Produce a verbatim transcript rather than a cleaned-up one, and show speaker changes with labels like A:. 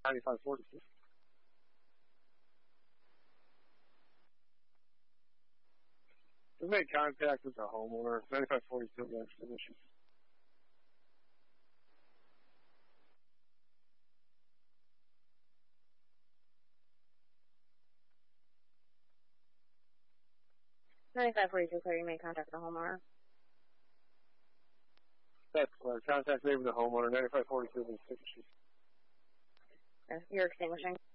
A: ninety-five forty-two. We made contact with the homeowner. ninety-five forty-two got some issues.
B: ninety-five forty-two, clear. You made contact with the homeowner.
A: That's clear. Contact made with the homeowner. ninety-five forty-two has six issues.
B: You're extinguishing.